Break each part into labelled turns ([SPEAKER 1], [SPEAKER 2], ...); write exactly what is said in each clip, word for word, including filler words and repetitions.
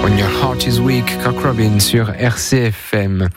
[SPEAKER 1] When Your Heart is Weak, Kirk Robin sur R C F M.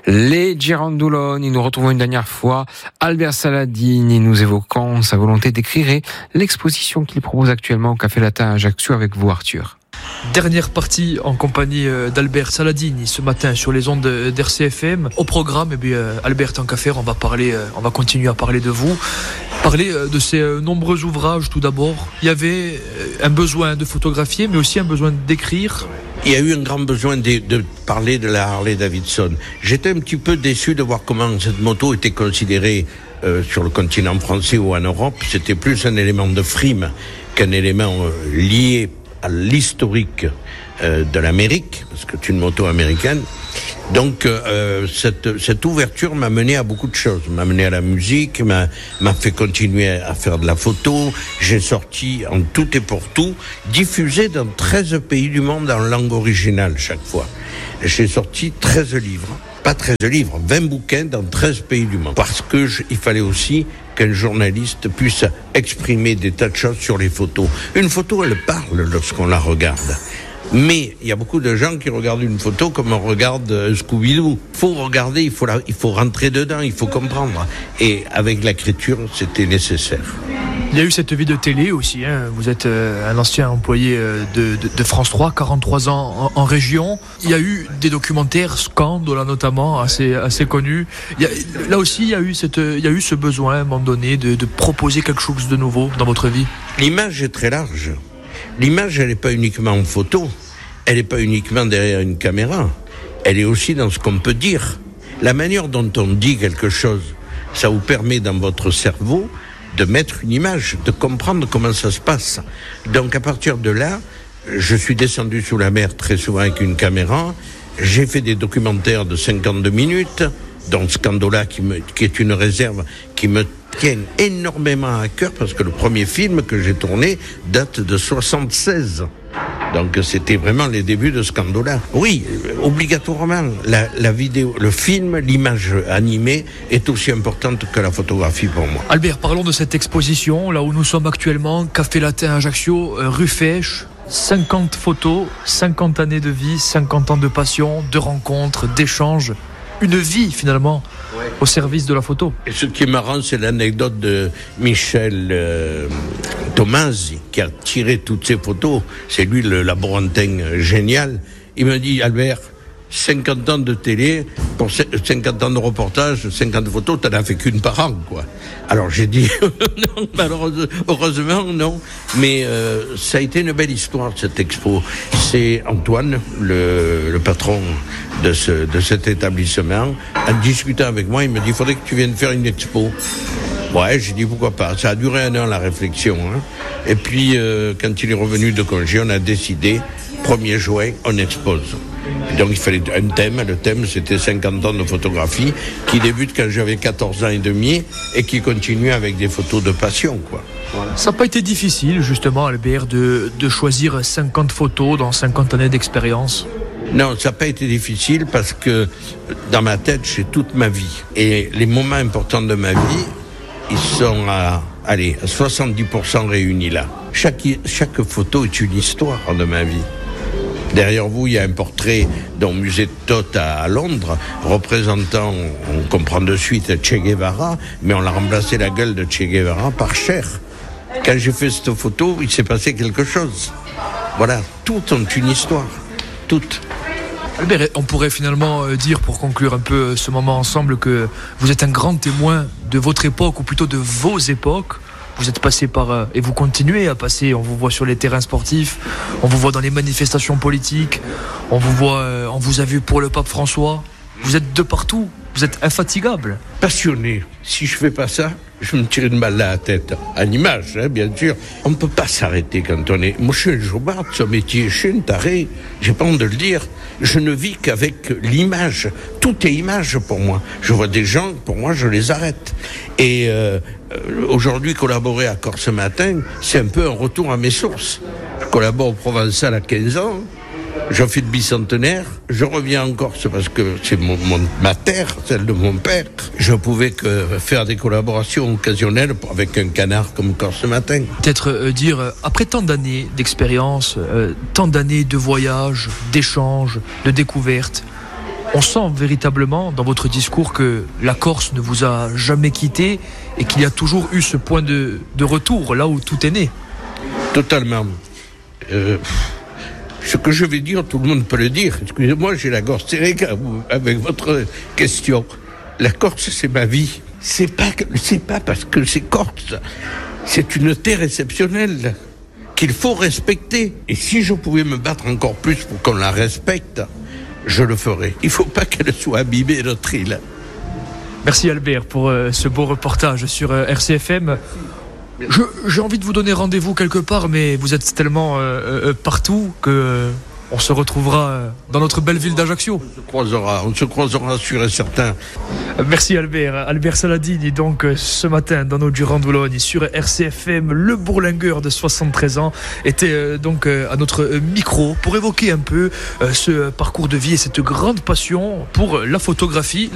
[SPEAKER 1] Les Girandoloni, nous retrouvons une dernière fois Albert Saladini, nous évoquant sa volonté d'écrire l'exposition qu'il propose actuellement au Café Latin à Ajaccio avec vous, Arthur.
[SPEAKER 2] Dernière partie en compagnie d'Albert Saladini ce matin sur les ondes d'R C F M. Au programme, eh bien, Albert, tant qu'à faire, on va parler, on va continuer à parler de vous, parler de ces nombreux ouvrages. Tout d'abord, il y avait un besoin de photographier, mais aussi un besoin d'écrire.
[SPEAKER 3] Il y a eu un grand besoin de, de parler de la Harley Davidson. J'étais un petit peu déçu de voir comment cette moto était considérée euh, sur le continent français ou en Europe. C'était plus un élément de frime qu'un élément euh, lié à l'historique euh, de l'Amérique, parce que c'est une moto américaine. Donc euh, cette, cette ouverture m'a mené à beaucoup de choses, m'a mené à la musique, m'a, m'a fait continuer à faire de la photo. J'ai sorti en tout et pour tout, diffusé dans treize pays du monde en langue originale chaque fois. J'ai sorti treize livres, pas treize livres, vingt bouquins dans treize pays du monde, parce que je, il fallait aussi qu'un journaliste puisse exprimer des tas de choses sur les photos. Une photo, elle parle lorsqu'on la regarde. Mais il y a beaucoup de gens qui regardent une photo comme on regarde euh, Scooby-Doo. Il faut regarder, il faut, la, il faut rentrer dedans, il faut comprendre. Et avec l'écriture, c'était nécessaire.
[SPEAKER 2] Il y a eu cette vie de télé aussi, hein. Vous êtes euh, un ancien employé euh, de, de, de France trois, quarante-trois ans en, en région. Il y a eu des documentaires, Scandola notamment, assez, assez connus. Il y a, là aussi, il y, a eu cette, il y a eu ce besoin à un moment donné de, de proposer quelque chose de nouveau dans votre vie.
[SPEAKER 3] L'image est très large. L'image, elle n'est pas uniquement en photo, elle n'est pas uniquement derrière une caméra, elle est aussi dans ce qu'on peut dire. La manière dont on dit quelque chose, ça vous permet dans votre cerveau de mettre une image, de comprendre comment ça se passe. Donc à partir de là, je suis descendu sous la mer très souvent avec une caméra, j'ai fait des documentaires de cinquante-deux minutes, dont Scandola qui, me, qui est une réserve qui me tient énormément à cœur parce que le premier film que j'ai tourné date de soixante-seize. Donc c'était vraiment les débuts de Scandola. Oui, obligatoirement, la, la vidéo, le film, l'image animée est aussi importante que la photographie pour moi.
[SPEAKER 2] Albert, parlons de cette exposition, là où nous sommes actuellement, Café Latin Ajaccio, euh, rue Fèche. cinquante photos, cinquante années de vie, cinquante ans de passion, de rencontres, d'échanges. Une vie finalement, ouais, au service de la photo.
[SPEAKER 3] Et ce qui est marrant, c'est l'anecdote de Michel euh, Tomasi qui a tiré toutes ces photos. C'est lui le laborantin génial. Il m'a dit, Albert, cinquante ans de télé, pour cinquante ans de reportage, cinquante photos, t'en as fait qu'une par an, quoi. Alors j'ai dit, non, malheureusement, heureusement, non. Mais euh, ça a été une belle histoire, cette expo. C'est Antoine, le, le patron de, ce, de cet établissement, en discutant avec moi, il me dit, il faudrait que tu viennes faire une expo. Ouais, j'ai dit, pourquoi pas. Ça a duré un an, la réflexion. Hein. Et puis, euh, quand il est revenu de congé, on a décidé, premier juin, on expose. Donc il fallait un thème, le thème c'était cinquante ans de photographie qui débute quand j'avais quatorze ans et demi et qui continue avec des photos de passion, quoi. Voilà.
[SPEAKER 2] Ça n'a pas été difficile justement, Albert, de, de choisir cinquante photos dans cinquante années d'expérience?
[SPEAKER 3] Non, ça n'a pas été difficile parce que dans ma tête j'ai toute ma vie et les moments importants de ma vie ils sont à, allez, à soixante-dix pour cent réunis là. Chaque, chaque photo est une histoire de ma vie. Derrière vous, il y a un portrait dans le musée de Toth à Londres, représentant, on comprend de suite, Che Guevara, mais on a remplacé la gueule de Che Guevara par Cher. Quand j'ai fait cette photo, il s'est passé quelque chose. Voilà, toutes ont une histoire, toutes.
[SPEAKER 2] Albert, on pourrait finalement dire, pour conclure un peu ce moment ensemble, que vous êtes un grand témoin de votre époque, ou plutôt de vos époques. Vous êtes passé par, et vous continuez à passer, on vous voit sur les terrains sportifs, on vous voit dans les manifestations politiques, on vous voit, on vous a vu pour le pape François, vous êtes de partout, vous êtes infatigable.
[SPEAKER 3] Passionné, si je fais pas ça, je me tire une balle à la tête, à l'image, hein, bien sûr. On ne peut pas s'arrêter quand on est... Moi, je suis un jobard de ce métier, je suis une tarée, j'ai pas honte de le dire. Je ne vis qu'avec l'image, tout est image pour moi. Je vois des gens, pour moi, je les arrête. Et euh, aujourd'hui, collaborer à Corse Matin, c'est un peu un retour à mes sources. Je collabore au Provençal à quinze ans, Je fais le bicentenaire, je reviens en Corse parce que c'est mon, mon, ma terre, celle de mon père. Je pouvais que faire des collaborations occasionnelles avec un canard comme Corse Matin.
[SPEAKER 2] Peut-être euh, dire, euh, après tant d'années d'expérience, euh, tant d'années de voyages, d'échanges, de découvertes, on sent véritablement dans votre discours que la Corse ne vous a jamais quitté et qu'il y a toujours eu ce point de, de retour, là où tout est né.
[SPEAKER 3] Totalement. Euh, ce que je vais dire, tout le monde peut le dire. Excusez-moi, j'ai la gorge serrée avec votre question. La Corse, c'est ma vie. C'est pas, c'est pas parce que c'est Corse. C'est une terre exceptionnelle qu'il faut respecter. Et si je pouvais me battre encore plus pour qu'on la respecte, je le ferai. Il ne faut pas qu'elle soit abîmée, notre île.
[SPEAKER 2] Merci Albert pour euh, ce beau reportage sur euh, R C F M. Je, j'ai envie de vous donner rendez-vous quelque part, mais vous êtes tellement euh, euh, partout que euh, on se retrouvera euh, dans notre belle ville d'Ajaccio.
[SPEAKER 3] On se croisera, on se croisera sûr et certain.
[SPEAKER 2] Merci Albert. Albert Saladini, donc euh, ce matin dans nos Durand-Boulogne sur R C F M, le bourlingueur de soixante-treize ans, était euh, donc euh, à notre euh, micro pour évoquer un peu euh, ce parcours de vie et cette grande passion pour la photographie.